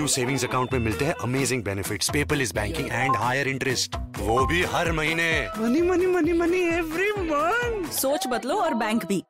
New savings account में मिलते हैं amazing benefits, paperless banking and higher interest, वो भी हर महीने। Money money money money every month. सोच बदलो और बैंक भी।